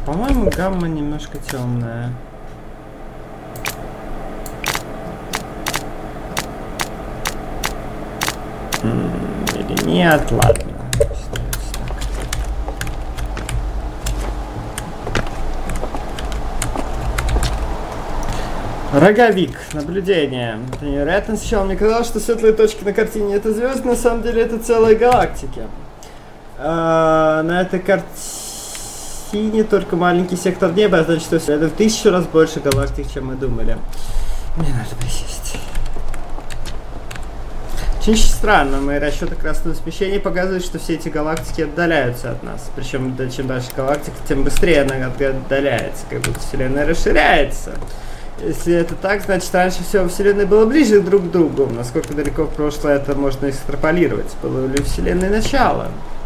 по-моему, гамма немножко темная. Или нет, ладно. Роговик. Наблюдение. Это невероятно. Сначала мне казалось, что светлые точки на картине это звезды, на самом деле это целые галактики. На этой картине только маленький сектор неба, значит, что это в 1000 раз больше галактик, чем мы думали. Мне надо присесть. Очень странно, мои расчеты красного смещения показывают, что все эти галактики отдаляются от нас. Причем, чем дальше галактика, тем быстрее она отдаляется, как будто Вселенная расширяется. Если это так, значит, раньше всего Вселенной было ближе друг к другу. Насколько далеко в прошлое это можно экстраполировать? Было ли Вселенной начало?